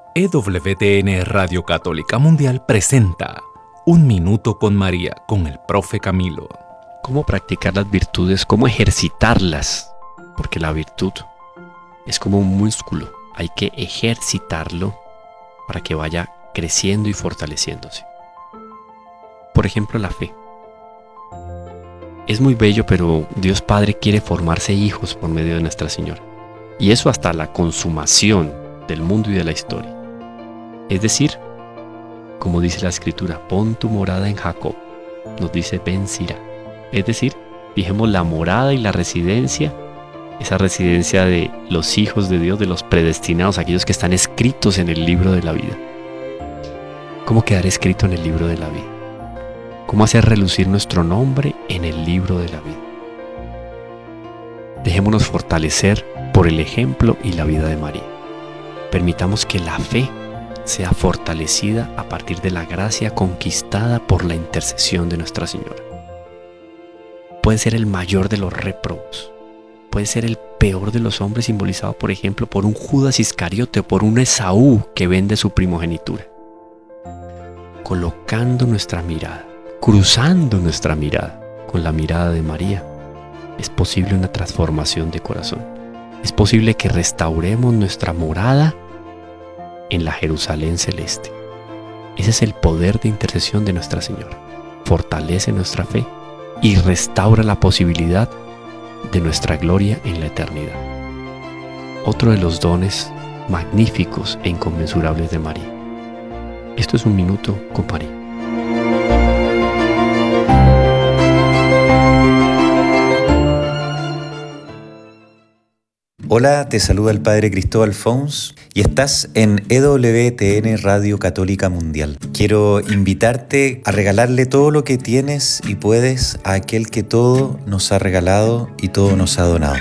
EWTN Radio Católica Mundial presenta Un Minuto con María con el Profe Camilo. ¿Cómo practicar las virtudes? ¿Cómo ejercitarlas? Porque la virtud es como un músculo. Hay que ejercitarlo para que vaya creciendo y fortaleciéndose. Por ejemplo, la fe. Es muy bello, pero Dios Padre quiere formarse hijos por medio de Nuestra Señora. Y eso hasta la consumación del mundo y de la historia. Es decir, como dice la Escritura, pon tu morada en Jacob, nos dice Ben Sira. Es decir, fijemos la morada y la residencia, esa residencia de los hijos de Dios, de los predestinados, aquellos que están escritos en el libro de la vida. ¿Cómo quedar escrito en el libro de la vida? ¿Cómo hacer relucir nuestro nombre en el libro de la vida? Dejémonos fortalecer por el ejemplo y la vida de María. Permitamos que la fe sea fortalecida a partir de la gracia conquistada por la intercesión de Nuestra Señora. Puede ser el mayor de los réprobos, puede ser el peor de los hombres, simbolizado por ejemplo por un Judas Iscariote o por un Esaú que vende su primogenitura. Colocando nuestra mirada, cruzando nuestra mirada con la mirada de María, es posible una transformación de corazón. Es posible que restauremos nuestra morada en la Jerusalén celeste. Ese es el poder de intercesión de Nuestra Señora. Fortalece nuestra fe y restaura la posibilidad de nuestra gloria en la eternidad. Otro de los dones magníficos e inconmensurables de María. Esto es Un Minuto con María. Hola, te saluda el Padre Cristóbal Fons y estás en EWTN Radio Católica Mundial. Quiero invitarte a regalarle todo lo que tienes y puedes a aquel que todo nos ha regalado y todo nos ha donado.